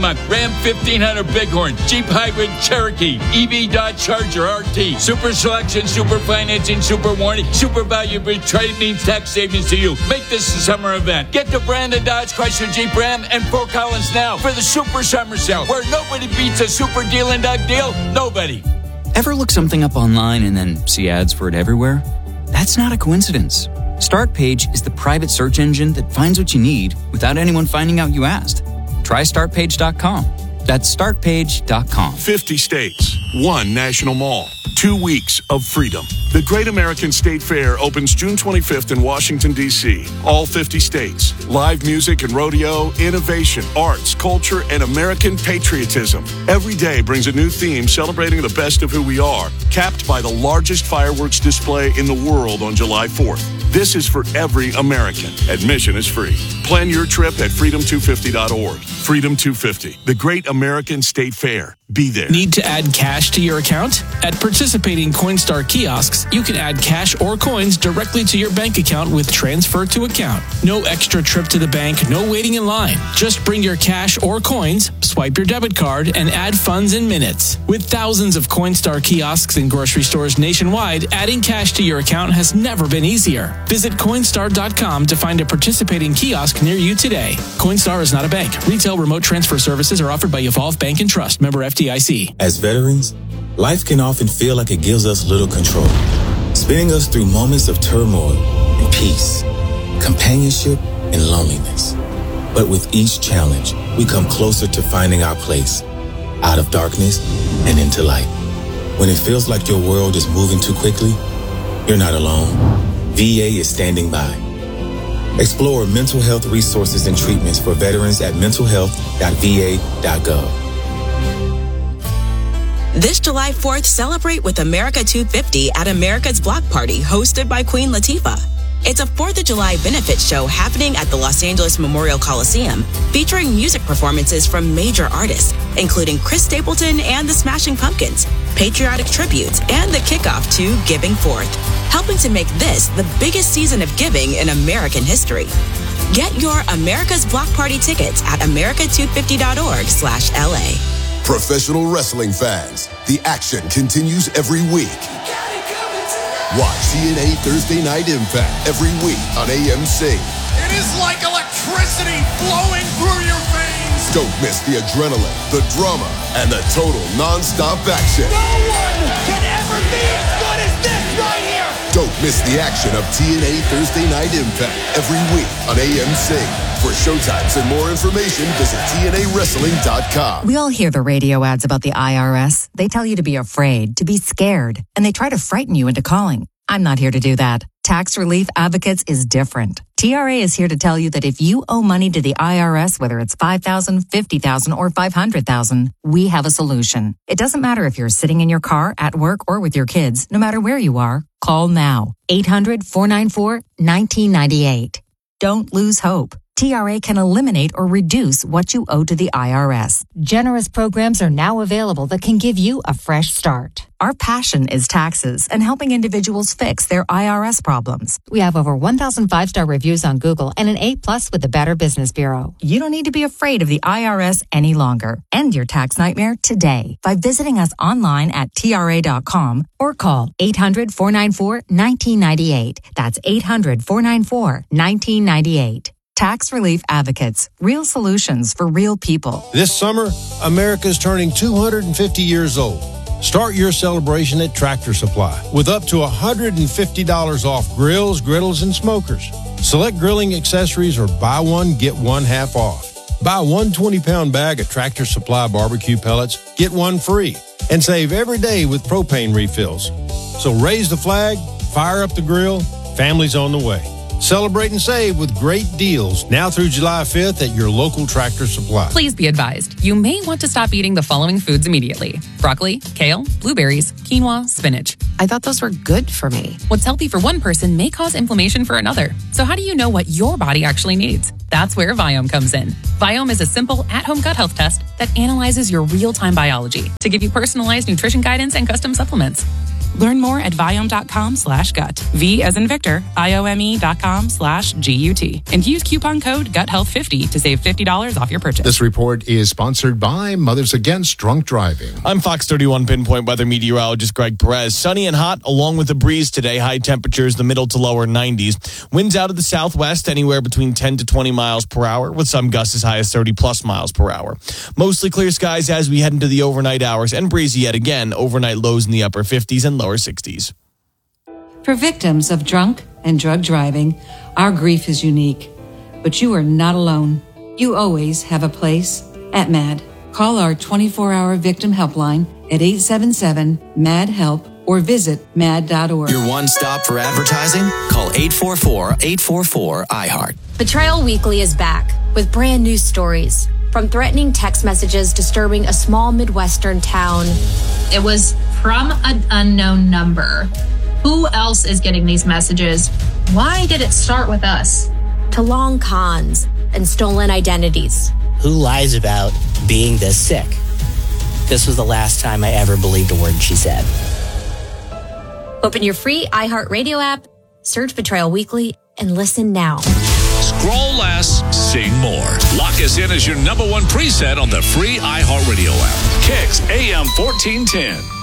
Ram 1500 Bighorn, Jeep Hybrid Cherokee, EV Dodge Charger RT, Super Selection, Super Financing, Super Warranty, Super Value Trade means tax savings to you. Make this a summer event. Get the Brandon Dodge Chrysler Jeep Ram and Fort Collins now for the Super Summer Sale, where nobody beats a super deal and dog deal. Nobody. Ever look something up online and then see ads for it everywhere? That's not a coincidence. StartPage is the private search engine that finds what you need without anyone finding out you asked. Try StartPage.com. That's StartPage.com. 50 states, one national mall, 2 weeks of freedom. The Great American State Fair opens June 25th in Washington, D.C. All 50 states. Live music and rodeo, innovation, arts, culture, and American patriotism. Every day brings a new theme celebrating the best of who we are, capped by the largest fireworks display in the world on July 4th. This is for every American. Admission is free. Plan your trip at freedom250.org. Freedom 250, the Great American State Fair. Be there. Need to add cash to your account? At participating Coinstar kiosks, you can add cash or coins directly to your bank account with Transfer to Account. No extra trip to the bank, no waiting in line. Just bring your cash or coins, swipe your debit card, and add funds in minutes. With thousands of Coinstar kiosks in grocery stores nationwide, adding cash to your account has never been easier. Visit Coinstar.com to find a participating kiosk near you today. Coinstar is not a bank. Retail remote transfer services are offered by Evolve Bank and Trust. Member FDIC. As veterans, life can often feel like it gives us little control, spinning us through moments of turmoil and peace, companionship and loneliness. But with each challenge, we come closer to finding our place, out of darkness and into light. When it feels like your world is moving too quickly, you're not alone. VA is standing by. Explore mental health resources and treatments for veterans at mentalhealth.va.gov. This July 4th, celebrate with America 250 at America's Block Party, hosted by Queen Latifah. It's a 4th of July benefit show happening at the Los Angeles Memorial Coliseum, featuring music performances from major artists, including Chris Stapleton and the Smashing Pumpkins, patriotic tributes, and the kickoff to Giving Forth, helping to make this the biggest season of giving in American history. Get your America's Block Party tickets at america250.org/LA. Professional wrestling fans, the action continues every week. Watch TNA Thursday Night Impact every week on AMC. It is like electricity flowing through your veins. Don't miss the adrenaline, the drama, and the total non-stop action. No one can ever be as good as this right here. Don't miss the action of TNA Thursday Night Impact every week on AMC. For showtimes and more information, visit TNAWrestling.com. We all hear the radio ads about the IRS. They tell you to be afraid, to be scared, and they try to frighten you into calling. I'm not here to do that. Tax Relief Advocates is different. TRA is here to tell you that if you owe money to the IRS, whether it's $5,000, $50,000, or $500,000, we have a solution. It doesn't matter if you're sitting in your car, at work, or with your kids. No matter where you are, call now. 800-494-1998. Don't lose hope. TRA can eliminate or reduce what you owe to the IRS. Generous programs are now available that can give you a fresh start. Our passion is taxes and helping individuals fix their IRS problems. We have over 1,000 5-star reviews on Google and an A+ with the Better Business Bureau. You don't need to be afraid of the IRS any longer. End your tax nightmare today by visiting us online at TRA.com or call 800-494-1998. That's 800-494-1998. Tax Relief Advocates. Real solutions for real people. This summer, America's turning 250 years old. Start your celebration at Tractor Supply with up to $150 off grills, griddles, and smokers. Select grilling accessories or buy one, get one half off. Buy one 20-pound bag of Tractor Supply barbecue pellets, get one free. And save every day with propane refills. So raise the flag, fire up the grill, family's on the way. Celebrate and save with great deals now through July 5th at your local Tractor Supply. Please be advised, you may want to stop eating the following foods immediately: broccoli, kale, blueberries, quinoa, spinach. I thought those were good for me. What's healthy for one person may cause inflammation for another. So how do you know what your body actually needs? That's where Viome comes in. Viome is a simple at-home gut health test that analyzes your real-time biology to give you personalized nutrition guidance and custom supplements. Learn more at Viome.com/gut. V as in Victor, IOME.com/GUT. And use coupon code GUTHEALTH50 to save $50 off your purchase. This report is sponsored by Mothers Against Drunk Driving. I'm Fox 31 Pinpoint weather meteorologist Greg Perez. Sunny and hot along with a breeze today. High temperatures, the middle to lower 90s. Winds out of the southwest anywhere between 10 to 20 miles per hour with some gusts as high as 30 plus miles per hour. Mostly clear skies as we head into the overnight hours and breezy yet again. Overnight lows in the upper 50s and lower 60s. For victims of drunk and drug driving, our grief is unique. But you are not alone. You always have a place at MAD. Call our 24-hour victim helpline at 877-MAD-HELP or visit mad.org. Your one stop for advertising? Call 844-844-iHeart. Betrayal Weekly is back with brand new stories. From threatening text messages disturbing a small Midwestern town. It was from an unknown number. Who else is getting these messages? Why did it start with us? To long cons and stolen identities. Who lies about being this sick? This was the last time I ever believed a word she said. Open your free iHeartRadio app, search Betrayal Weekly, and listen now. Scroll less, sing more. Lock us in as your number one preset on the free iHeartRadio app. Kicks AM 1410.